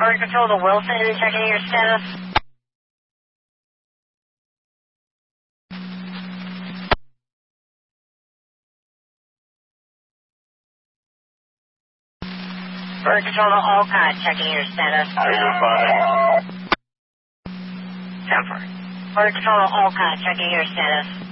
Bird Control to Wilson, checking your status. Bird Control to Olcott, checking your status. You're fine. 10-4. Bird Control to Olcott, checking your status.